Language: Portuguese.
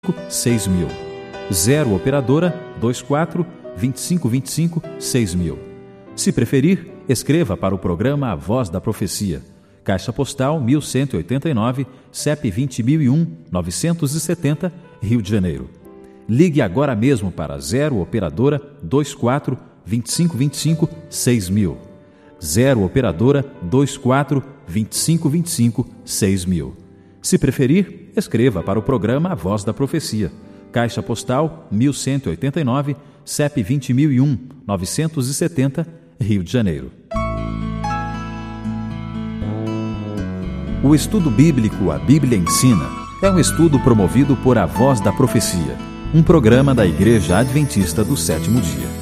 6000. 0 operadora 24 2525 6000. Se preferir, escreva para o programa A Voz da Profecia, Caixa Postal 1189, CEP 20001 970, Rio de Janeiro. Ligue agora mesmo para 0 operadora 24 2525 6000. 0 operadora 24 2525 6000. Se preferir, escreva para o programa A Voz da Profecia, Caixa Postal 1189, CEP 20001 970, Rio de Janeiro. O estudo bíblico A Bíblia Ensina é um estudo promovido por A Voz da Profecia, um programa da Igreja Adventista do Sétimo Dia.